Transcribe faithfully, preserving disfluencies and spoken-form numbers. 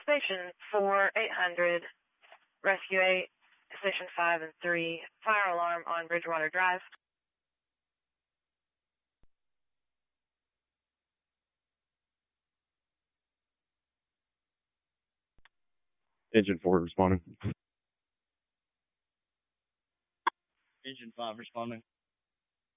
Station four eight hundred, Rescue eight, Station five and three, fire alarm on Bridgewater Drive. Engine four responding. Engine five responding.